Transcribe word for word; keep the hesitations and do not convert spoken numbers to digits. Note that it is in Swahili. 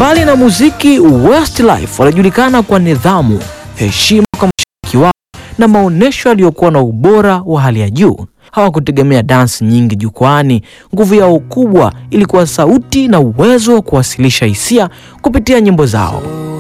Mbali na muziki, Westlife walijulikana kwa nidhamu, heshima kwa mashabiki wao na maonesho yaliyokuwa na ubora wa hali ya juu. Hawakutegemea dance nyingi jukwani. Nguvu yao kubwa ilikuwa sauti na uwezo wa kuwasilisha hisia kupitia nyimbo zao.